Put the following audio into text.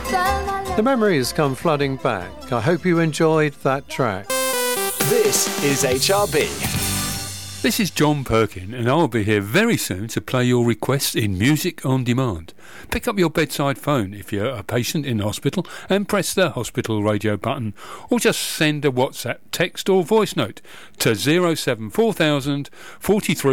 The memories come flooding back. I hope you enjoyed that track. This is HRB. This is John Perkin, and I'll be here very soon to play your requests in Music on Demand. Pick up your bedside phone if you're a patient in hospital and press the hospital radio button, or just send a WhatsApp text or voice note to 074,000 43